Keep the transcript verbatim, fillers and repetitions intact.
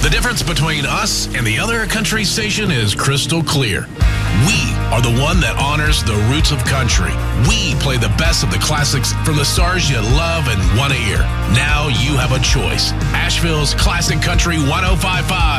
The difference between us and the other country station is crystal clear. We are the one that honors the roots of country. We play the best of the classics from the stars you love and want to hear. Now you have a choice. Asheville's Classic Country one oh five point five.